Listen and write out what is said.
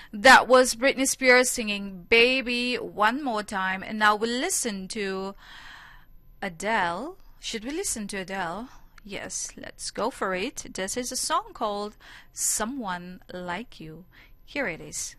That was Britney Spears singing Baby one more time. And now we'll listen to Adele. Should we listen to Adele? Yes, let's go for it. This is a song called Someone Like You. Here it is.